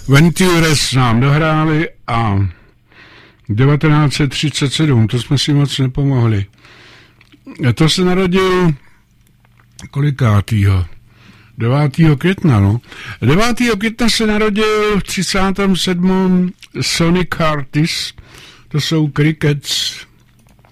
Ventures nám dohráli a 1937, to jsme si moc nepomohli. To se narodil kolikátýho? 9. května, no. 9. května se narodil v 37. Sonny Curtis, to jsou Crickets,